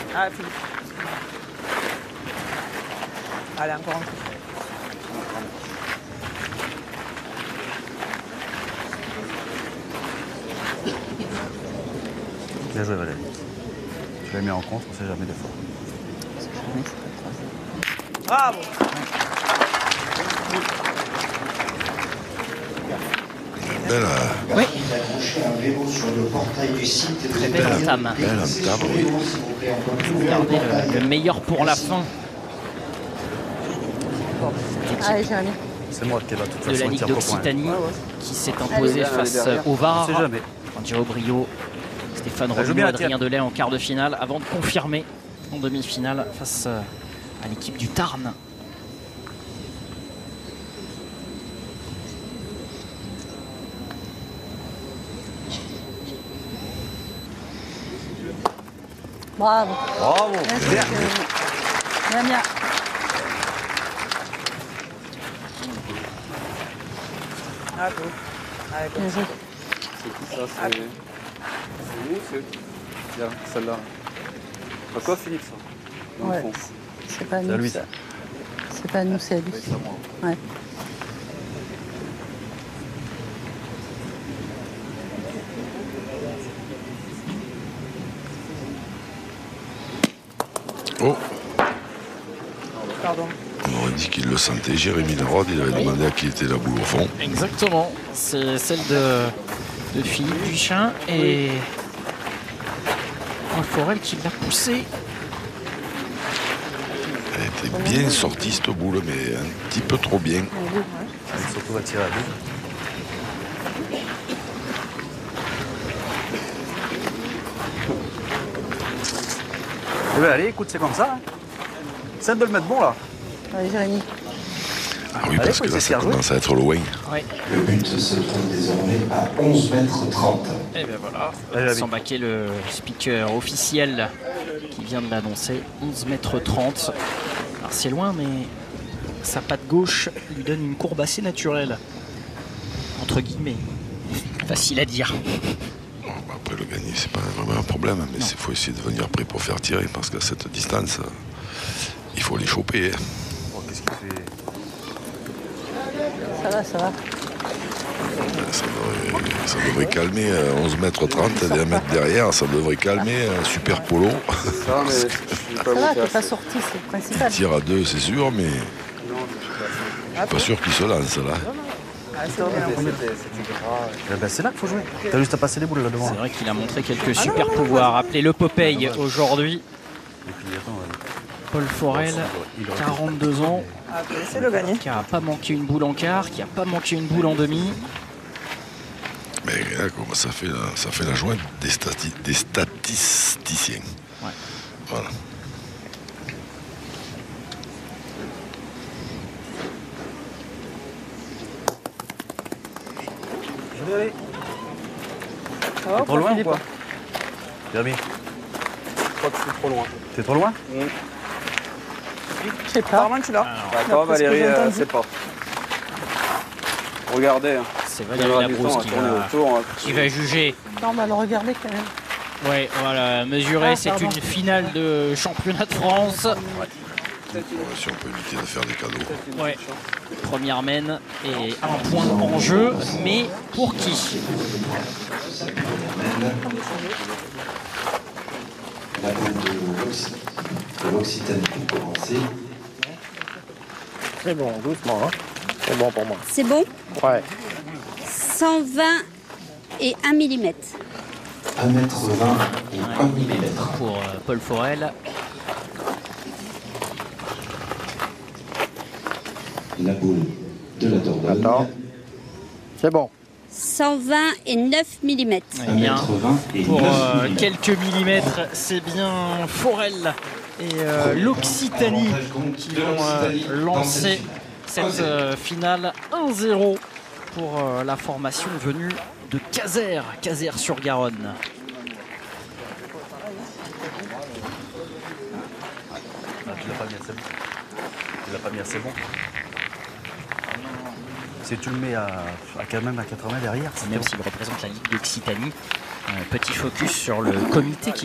Ah, Philippe. Allez, encore un coup. Bien joué, Valérie. Tu l'as mis en contre, on sait jamais des fois. Ah bon. Belle, Oui, Il a accroché un vélo sur le portail du site. très belle entame. belle entame, oui. Regardez le meilleur pour la fin Allez, Jérémy. C'est moi qui est là, de toute de façon. la il Ligue tire pas au point. d'Occitanie qui s'est imposée face au On VAR. sait jamais. Angelo Brio, Stéphane Elle joue Rodino, bien la Adrien tienne. Delay en quart de finale avant de confirmer en demi-finale face à l'équipe du Tarn. Bravo. Bravo. Merci, Bien. Jérémy. Bien, bien. Ah, cool. Allez, bien joué. C'est qui ça? C'est nous, c'est. Tiens, celle-là. Pas toi, Philippe, ça? Dans Ouais. le fond. C'est pas C'est à nous, lui, ça. ça. C'est pas nous, c'est à lui. Oui, c'est à moi. Ouais. Oh, Pardon. on aurait dit qu'il le sentait. Jérémy Narod, il avait demandé à qui était la boule au fond. Exactement, c'est celle de Philippe Duchin et Paul Forel qui l'a poussé. Elle était bien sortie cette boule, mais un petit peu trop bien. Il surtout va tirer à vue. Eh ben allez, écoute, c'est comme ça. Hein. C'est de le mettre bon là. Allez, Jérémy. Ah oui, Allez, parce faut que là, essayer ça de jouer. commence à être loin. Ouais. Le but se trouve désormais à 11 mètres 30. Et bien voilà, Allez, sans baquer le speaker officiel qui vient de l'annoncer, 11 mètres 30. Alors c'est loin, mais sa patte gauche lui donne une courbe assez naturelle. Entre guillemets. Facile à dire. Bon, bah, après, le gagner, c'est pas vraiment un problème, mais il faut essayer de venir prêt pour faire tirer, parce qu'à cette distance, il faut les choper. Hein. Oh, qu'est-ce qu'il fait? Ça va, ça va. Ça devrait calmer 11 mètres 30, et 1 mètre derrière, ça devrait calmer un super polo. Ça, mais je suis pas Ça va, monté t'es assez. pas sorti, c'est le Il principal. tire à 2, c'est sûr, mais Non, je suis pas assez. pas sûr qu'il se lance là. Ah, c'est bien. C'était gras. Eh ben, c'est là qu'il faut jouer. T'as juste à passer les boules là devant. C'est vrai qu'il a montré quelques super pouvoirs. Appelez le Popeye aujourd'hui. Et puis attends, Paul Forel, il aurait- 42 ans, Ah, laissez-le gagner. qui n'a pas manqué une boule en quart, qui n'a pas manqué une boule en demi. Mais là, comment ça fait la joie des statisticiens. Ouais. Voilà. Je vais aller. Ça va, T'es trop loin ou Philippe? quoi? Jérémy, Je crois que je suis trop loin. t'es trop loin? Je sais pas. Apparemment, tu l'as. D'accord, D'après ce que Valérie, j'ai entendu. c'est pas. Regardez. Hein. C'est Il y aura Valérie du Labrousse temps à tourner autour. qui va juger. Non, mais alors regardez quand même. Ouais, voilà, mesurer, Ah, c'est pardon. une finale de championnat de France. Si on peut éviter de faire des cadeaux. Ouais. Première mène et un point en jeu, mais pour qui? La boule de l'Occitanie pour commencer. C'est bon, doucement, hein. C'est bon pour moi. C'est bon? Ouais. 120 et 1 mm. 1 mètre 20 et 1 millimètre. Pour Paul Forel. La boule de la Dordogne. Attends. C'est bon. 120 et 9 mm. Eh 1 bien, mètre 20 et pour 9 millimètres. quelques millimètres, c'est bien Forel et l'Occitanie qui vont lancer cette finale 1-0 pour la formation venue de Caser-sur-Garonne. Ah, tu l'as pas mis assez bon. Tu l'as pas mis assez bon. Si tu le mets quand même à 80 derrière, c'est Même bon. s'il représente la Ligue d'Occitanie, petit focus sur le comité qui